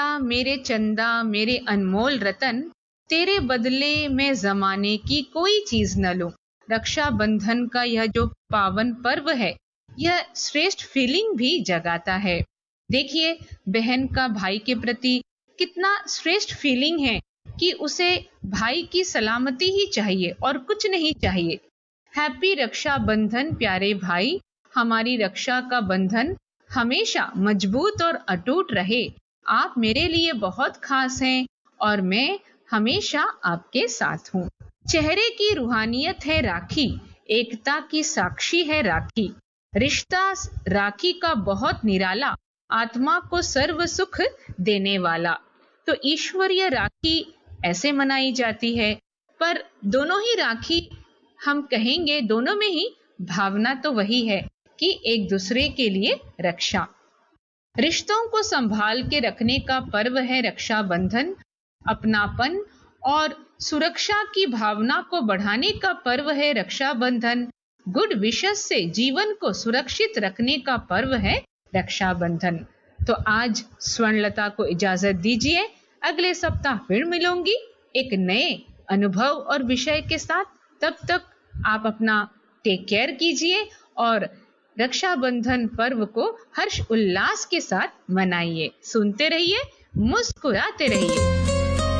मेरे चंदा मेरे अनमोल रतन, तेरे बदले में जमाने की कोई चीज न लूं। रक्षाबंधन का यह जो पावन पर्व है, यह श्रेष्ठ फीलिंग भी जगाता है। देखिए, बहन का भाई के प्रति कितना श्रेष्ठ फीलिंग है कि उसे भाई की सलामती ही चाहिए और कुछ नहीं चाहिए। हैप्पी रक्षाबंधन प्यारे भाई, हमारी रक्षा का बंधन हमेशा मजबूत और अटूट रहे। आप मेरे लिए बहुत खास हैं और मैं हमेशा आपके साथ हूँ। चेहरे की रूहानियत है राखी, एकता की साक्षी है राखी। रिश्ता राखी का बहुत निराला, आत्मा को सर्व सुख देने वाला। तो ईश्वरीय राखी ऐसे मनाई जाती है, पर दोनों ही राखी हम कहेंगे, दोनों में ही भावना तो वही है कि एक दूसरे के लिए रक्षा। रिश्तों को संभाल के रखने का पर्व है रक्षाबंधन। अपनापन और सुरक्षा की भावना को बढ़ाने का पर्व है रक्षाबंधन। गुड विशेस से जीवन को सुरक्षित रखने का पर्व है रक्षाबंधन। तो आज स्वर्णलता को इजाजत दीजिए, अगले सप्ताह फिर मिलूंगी एक नए अनुभव और विषय के साथ। तब तक आप अपना टेक केयर कीजिए और रक्षाबंधन पर्व को हर्ष उल्लास के साथ मनाइए। सुनते रहिए, मुस्कुराते रहिए।